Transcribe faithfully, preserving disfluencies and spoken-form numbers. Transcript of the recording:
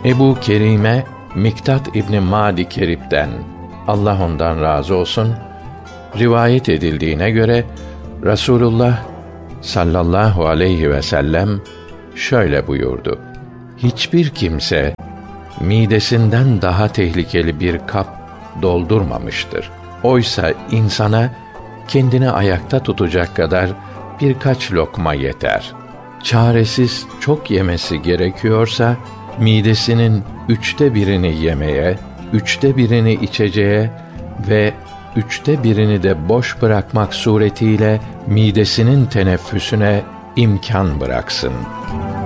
Ebu Kerime Miktat İbni Madi Kerib'den, Allah ondan razı olsun, rivayet edildiğine göre Rasulullah sallallahu aleyhi ve sellem şöyle buyurdu: Hiçbir kimse midesinden daha tehlikeli bir kap doldurmamıştır. Oysa insana kendini ayakta tutacak kadar birkaç lokma yeter. Çaresiz çok yemesi gerekiyorsa, midesinin üçte birini yemeye, üçte birini içeceğe ve üçte birini de boş bırakmak suretiyle midesinin teneffüsüne imkan bıraksın.